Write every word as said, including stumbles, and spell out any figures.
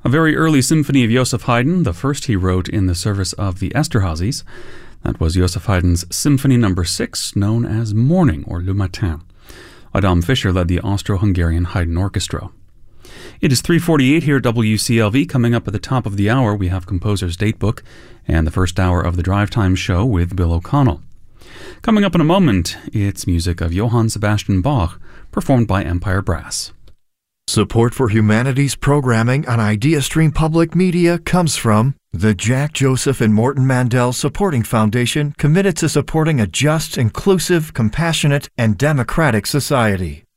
A very early symphony of Joseph Haydn, the first he wrote in the service of the Esterházys. That was Joseph Haydn's Symphony Number six, known as Morning, or Le Matin. Adam Fischer led the Austro-Hungarian Haydn Orchestra. It is three forty-eight here at W C L V. Coming up at the top of the hour, we have Composer's Datebook and the first hour of the Drive Time Show with Bill O'Connell. Coming up in a moment, it's music of Johann Sebastian Bach, performed by Empire Brass. Support for humanities programming on IdeaStream Public Media comes from the Jack Joseph and Morton Mandel Supporting Foundation, committed to supporting a just, inclusive, compassionate, and democratic society.